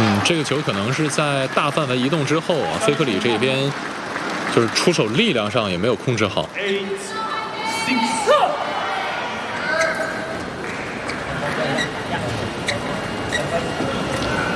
这个球可能是在大范围移动之后啊，菲克里这边就是出手力量上也没有控制好。 8-6